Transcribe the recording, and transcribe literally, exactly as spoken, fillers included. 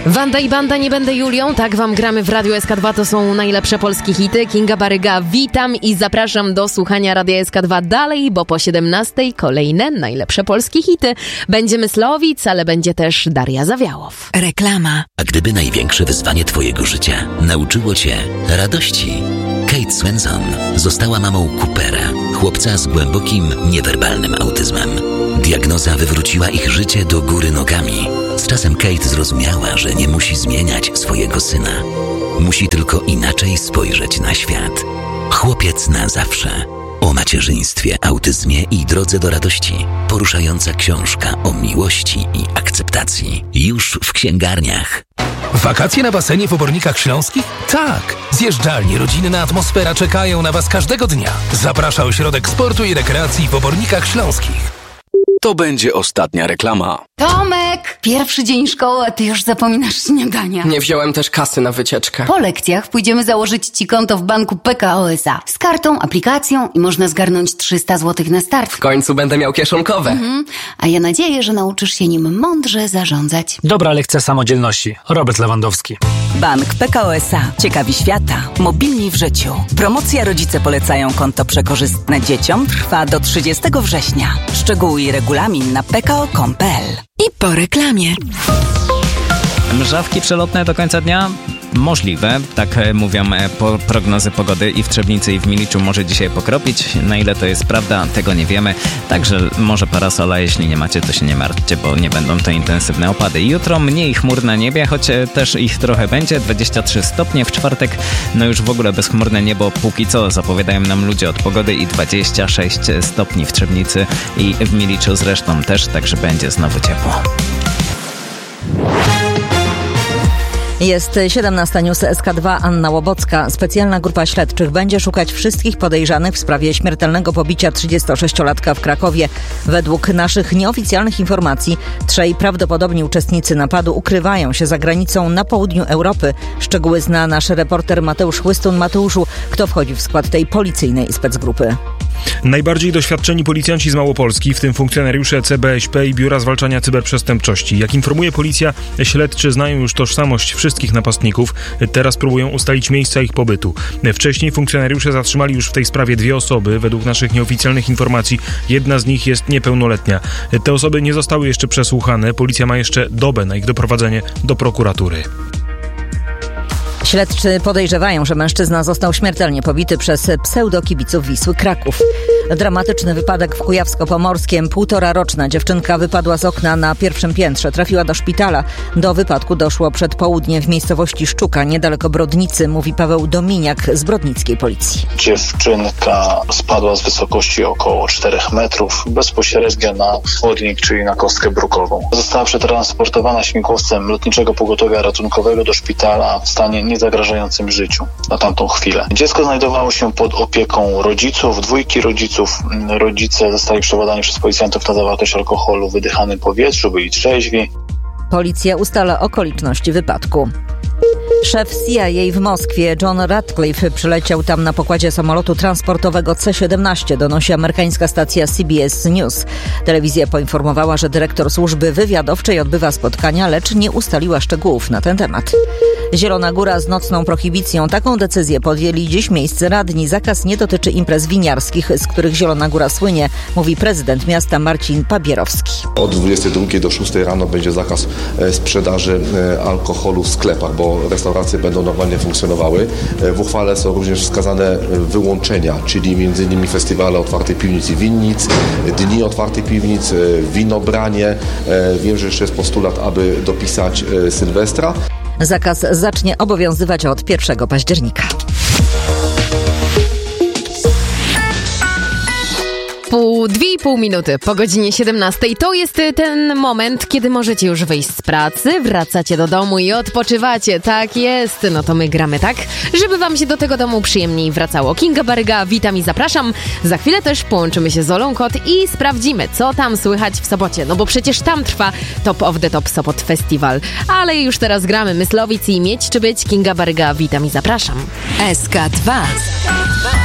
Wanda i Banda, nie będę Julią, tak wam gramy w Radiu S K dwa, to są najlepsze polskie hity. Kinga Baryga, witam i zapraszam do słuchania Radia S K dwa dalej, bo po siedemnastej kolejne najlepsze polskie hity. Będzie Myslowic, ale będzie też Daria Zawiałow. Reklama. A gdyby największe wyzwanie twojego życia nauczyło cię radości? Kate Swenson została mamą Coopera, chłopca z głębokim, niewerbalnym autyzmem. Diagnoza wywróciła ich życie do góry nogami. Z czasem Kate zrozumiała, że nie musi zmieniać swojego syna. Musi tylko inaczej spojrzeć na świat. Chłopiec na zawsze. O macierzyństwie, autyzmie i drodze do radości. Poruszająca książka o miłości i akceptacji. Już w księgarniach. Wakacje na basenie w Obornikach Śląskich? Tak! Zjeżdżalnie, rodzinna atmosfera czekają na Was każdego dnia. Zaprasza Ośrodek Sportu i Rekreacji w Obornikach Śląskich. To będzie ostatnia reklama. Tomek! Pierwszy dzień szkoły, a ty już zapominasz śniadania. Nie wziąłem też kasy na wycieczkę. Po lekcjach pójdziemy założyć ci konto w banku P K O S A. Z kartą, aplikacją i można zgarnąć trzysta złotych na start. W końcu będę miał kieszonkowe. Mhm. A ja nadzieję, że nauczysz się nim mądrze zarządzać. Dobra lekcja samodzielności. Robert Lewandowski. Bank P K O S A. Ciekawi świata. Mobilni w życiu. Promocja Rodzice polecają konto przekorzystne dzieciom trwa do trzydziestego września. Szczegóły i regulamin na p k o kropka com kropka p l. I po reklamie. Mrzawki przelotne do końca dnia? Możliwe, tak mówią po prognozy pogody i w Trzebnicy i w Miliczu może dzisiaj pokropić. Na ile to jest prawda, tego nie wiemy. Także może parasola, jeśli nie macie, to się nie martwcie, bo nie będą to intensywne opady. Jutro mniej chmur na niebie, choć też ich trochę będzie, dwadzieścia trzy stopnie. W czwartek no już w ogóle bezchmurne niebo póki co, zapowiadają nam ludzie od pogody, i dwadzieścia sześć stopni w Trzebnicy i w Miliczu zresztą też, także będzie znowu ciepło. Jest siedemnasta, news S K dwa, Anna Łobocka. Specjalna grupa śledczych będzie szukać wszystkich podejrzanych w sprawie śmiertelnego pobicia trzydziestosześciolatka w Krakowie. Według naszych nieoficjalnych informacji trzej prawdopodobni uczestnicy napadu ukrywają się za granicą na południu Europy. Szczegóły zna nasz reporter Mateusz Chłystun. Mateuszu, kto wchodzi w skład tej policyjnej specgrupy? Najbardziej doświadczeni policjanci z Małopolski, w tym funkcjonariusze C B S P i Biura Zwalczania Cyberprzestępczości. Jak informuje policja, śledczy znają już tożsamość wszystkich napastników. Teraz próbują ustalić miejsca ich pobytu. Wcześniej funkcjonariusze zatrzymali już w tej sprawie dwie osoby. Według naszych nieoficjalnych informacji jedna z nich jest niepełnoletnia. Te osoby nie zostały jeszcze przesłuchane. Policja ma jeszcze dobę na ich doprowadzenie do prokuratury. Śledczy podejrzewają, że mężczyzna został śmiertelnie pobity przez pseudokibiców Wisły Kraków. Dramatyczny wypadek w Kujawsko-Pomorskiem. Półtoraroczna dziewczynka wypadła z okna na pierwszym piętrze. Trafiła do szpitala. Do wypadku doszło przed południem w miejscowości Szczuka, niedaleko Brodnicy, mówi Paweł Dominiak z brodnickiej policji. Dziewczynka spadła z wysokości około czterech metrów bezpośrednio na chodnik, czyli na kostkę brukową. Została przetransportowana śmigłowcem Lotniczego Pogotowia Ratunkowego do szpitala w stanie niezagrażającym życiu na tamtą chwilę. Dziecko znajdowało się pod opieką rodziców, dwójki rodziców. Rodzice zostali przebadani przez policjantów na zawartość alkoholu w wydychanym powietrzu, byli trzeźwi. Policja ustala okoliczności wypadku. Szef C I A w Moskwie John Ratcliffe przyleciał tam na pokładzie samolotu transportowego C siedemnaście, donosi amerykańska stacja C B S News. Telewizja poinformowała, że dyrektor służby wywiadowczej odbywa spotkania, lecz nie ustaliła szczegółów na ten temat. Zielona Góra z nocną prohibicją. Taką decyzję podjęli dziś miejscy radni. Zakaz nie dotyczy imprez winiarskich, z których Zielona Góra słynie, mówi prezydent miasta Marcin Pabierowski. Od dwudziestej drugiej do szóstej rano będzie zakaz sprzedaży alkoholu w sklepach, bo restauracje będą normalnie funkcjonowały. W uchwale są również wskazane wyłączenia, czyli między innymi festiwale otwartej piwnicy i winnic, dni otwartych piwnic, winobranie. Wiem, że jeszcze jest postulat, aby dopisać Sylwestra. Zakaz zacznie obowiązywać od pierwszego października. Pół, dwie i pół minuty po godzinie siedemnastej. To jest ten moment, kiedy możecie już wyjść z pracy, wracacie do domu i odpoczywacie. Tak jest. No to my gramy tak, żeby wam się do tego domu przyjemniej wracało. Kinga Baryga, witam i zapraszam. Za chwilę też połączymy się z Olą Kot i sprawdzimy, co tam słychać w Sopocie. No bo przecież tam trwa Top of the Top Sopot Festival. Ale już teraz gramy Myslowic i Mieć czy Być. Kinga Baryga, witam i zapraszam. S K dwa.